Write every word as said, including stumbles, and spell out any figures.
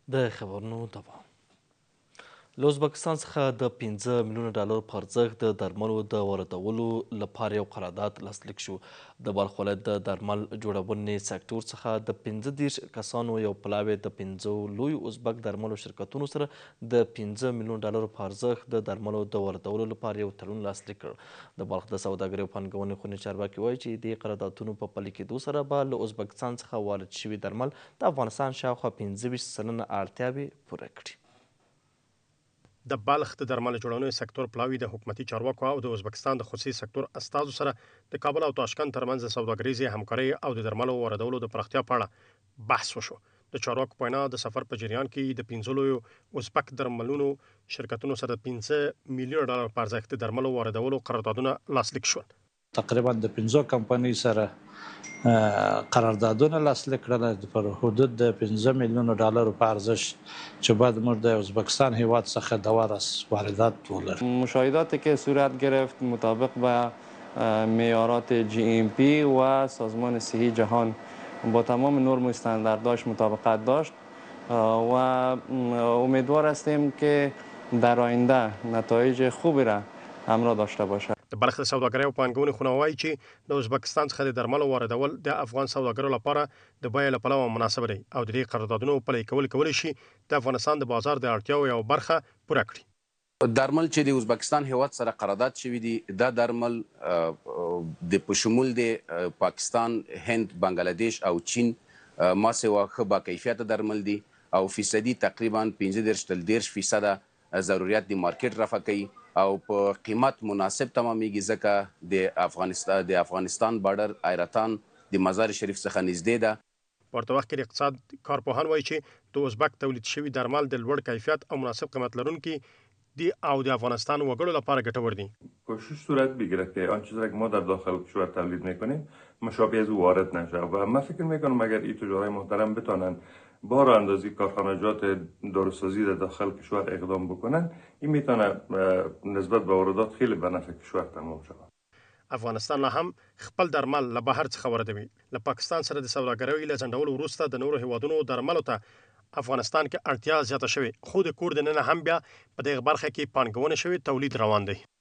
د خبرونو دوام له ازبکستان څخه د پنځه میلیونه ډالرو په ارزښت د درملو د واردولو لپاره یو قرارداد لاسلیک شو. د بلخ ولایت د درمل جوړونې سکتور څخه د پنځه دېرش کسانو یو پلاوی د پنځو لویو ازبک درملو شرکتونو سره د پنځه میلیونه ډالرو په ارزښت د درملو د واردولو لپاره یو تړون لاسلیک کړ. د بلخ د سوداګرۍ او پانګونې خونې چارواکي وایي چې دې قراردادونو په پلي کېدو سره به له ازبکستان څخه وارد شوي درمل د افغانستان شاوخوا پنځه ویشت سلنه اړتیاوې پوره کړي. د بلخ د درمل جوړونې سکتور پلاوی د حکومتي چارواکو او د ازبکستان د خصوصي سکتور استازو سره د کابل او تاشکند ترمنځ د سوداګریزې همکارۍ او د درملو واردولو د پراختیا په اړه بحث وشو. د چارواکو په وینا د سفر په جریان کې د پنځه لویو ازبک درملونو شرکتونو سره د پنځه میلیونه ډالر په ارزښت د درملو واردولو قراردادونه لاسلیک شول. تقریبا د پنځو کمپنۍ سره قراردادونه لاسلیک کړل پر حدود د پنځه میلیونه ډالرو په ارزش چې بعد موږ د ازبکستان هیواد څخه د ورس واردات ولریم. مشاهداتی که صورت گرفت مطابق با معیارات جی ام پی و سازمان صحی جهان با تمام نرم و استاندارداش مطابقت داشت و امیدوار هستیم که در آینده نتایج خوبی را همراه داشته باشد. د بلخ د سوداګرۍ او پانګونې خونه وایي چې د ازبکستان څخه د درملو واردول د افغان سوداګرو لپاره د بیې له پلوه مناسب دی او د دې قراردادونو پلي کول کولی شي د افغانستان د بازار د اړتیاو یو برخه پوره کړي. درمل چې د ازبکستان هیواد سره قرارداد شوي دي دا درمل د په شمول د پاکستان، هند، بنگلادیش او چین ما سوا ښه با کیفیته درمل دي او فیصدي تقریبا پنځه دېرش تر دېرش فیصده ضرورت د مارکیټ رفع کوي او په قیمت مناسب تمامیږي ځکه د افغانستان د افغانستان بارډر ایرتان د مزار شریف څخه نږدې ده. په ورته وخت کې د اقتصاد کارپوهان وایي چې د ازبک تولید شوي درمل د لوړ کیفیت او مناسب قیمت لرونکي دي او د افغانستان وګړو لپاره ګټور دي. کوشش صورت بگیره که آن چیزی که ما در داخل کشور تولید میکنیم مشابه از او وارد نشه و من فکر میکنم اگر این تجارای محترم بتونن با راه اندازی کارخانجات داروسازی در داخل کشور اقدام بکنن این میتونه نسبت به واردات خیلی به نفع کشور تمام شود. افغانستان لا هم خپل درمل له بهر څخه واردوي. له پاکستان سره د سوداګرۍ له ځنډولو وروسته د نورو هیوادونو درملو ته افغانستان کې اړتیا زیاته شوې خو د کور دننه هم بیا په دغه برخه کې پانګونه شوې تولید روان دی.